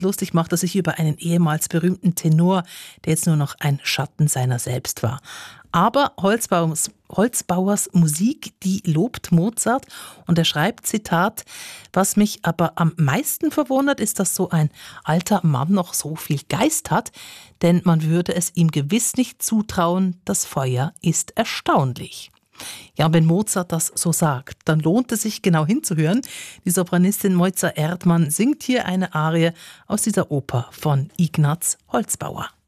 Lustig macht er sich über einen ehemals berühmten Tenor, der jetzt nur noch ein Schatten seiner selbst war. Aber Holzbauers Musik, die lobt Mozart und er schreibt, Zitat, was mich aber am meisten verwundert, ist, dass so ein alter Mann noch so viel Geist hat, denn man würde es ihm gewiss nicht zutrauen, das Feuer ist erstaunlich. Ja, und wenn Mozart das so sagt, dann lohnt es sich genau hinzuhören. Die Sopranistin Mojca Erdmann singt hier eine Arie aus dieser Oper von Ignaz Holzbauer.